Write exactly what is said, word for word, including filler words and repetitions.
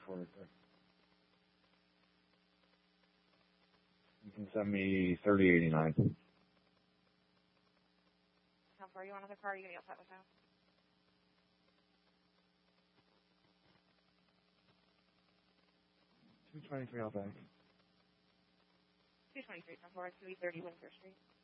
for it. You can send me thirty eighty-nine. How far you want another car? Are you going to get that with now? two twenty-three Outback. two twenty-three, ten four, two thirty Windsor Street.